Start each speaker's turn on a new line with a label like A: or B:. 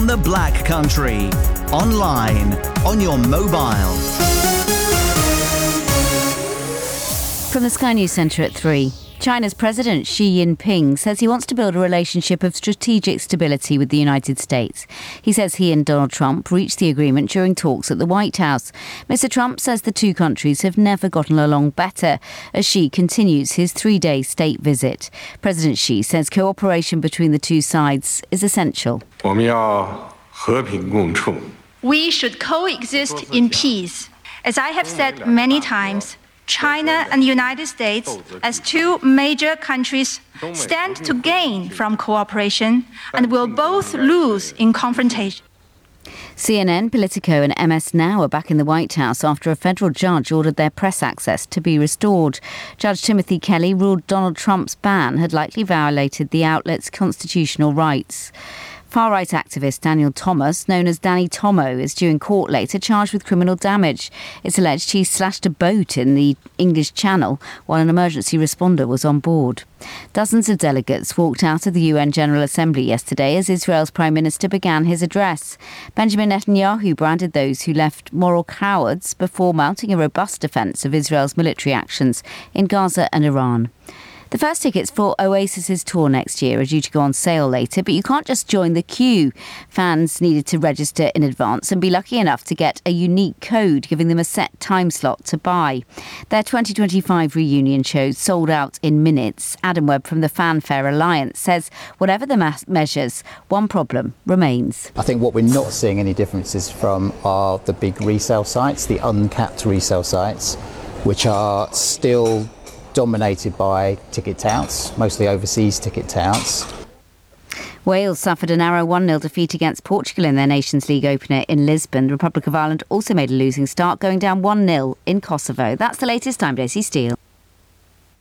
A: from the Black Country. Online, on your mobile.
B: From the Sky News Centre at 3. China's President Xi Jinping says he wants to build a relationship of strategic stability with the United States. He says he and Donald Trump reached the agreement during talks at the White House. Mr. Trump says the two countries have never gotten along better as Xi continues his 3-day state visit. President Xi says cooperation between the two sides is essential.
C: We should coexist in peace. As I have said many times, China and the United States, as two major countries, stand to gain from cooperation and will both lose in confrontation.
B: CNN, Politico and MS Now are back in the White House after a federal judge ordered their press access to be restored. Judge Timothy Kelly ruled Donald Trump's ban had likely violated the outlet's constitutional rights. Far-right activist Daniel Thomas, known as Danny Tomo, is due in court later charged with criminal damage. It's alleged he slashed a boat in the English Channel while an emergency responder was on board. Dozens of delegates walked out of the UN General Assembly yesterday as Israel's Prime Minister began his address. Benjamin Netanyahu branded those who left moral cowards before mounting a robust defence of Israel's military actions in Gaza and Iran. The first tickets for Oasis's tour next year are due to go on sale later, but you can't just join the queue. Fans needed to register in advance and be lucky enough to get a unique code giving them a set time slot to buy. Their 2025 reunion shows sold out in minutes. Adam Webb from the Fanfare Alliance says whatever the measures, one problem remains.
D: I think what we're not seeing any differences from are the big resale sites, the uncapped resale sites, which are still dominated by ticket touts, mostly overseas ticket touts.
B: Wales suffered a narrow 1-0 defeat against Portugal in their Nations League opener in Lisbon. The Republic of Ireland also made a losing start, going down 1-0 in Kosovo. That's the latest. I'm Daisy Steele.